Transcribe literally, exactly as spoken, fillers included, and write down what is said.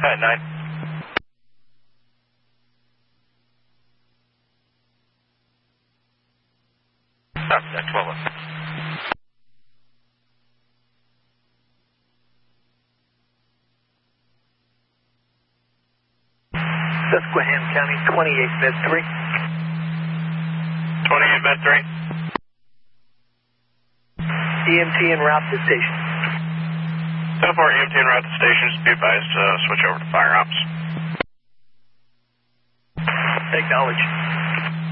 At nine. Stop at twelve. Susquehanna County, twenty-eight med three. twenty-eight med three. E M T en route to station. ten four E M T en route to station. Just be advised to uh, switch over to fire ops. Acknowledge.